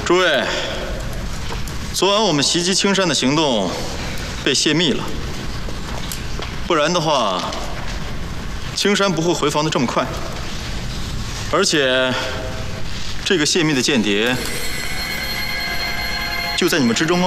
诸位，昨晚我们袭击青山的行动被泄密了，不然的话，青山不会回防的这么快。而且，这个泄密的间谍就在你们之中哦。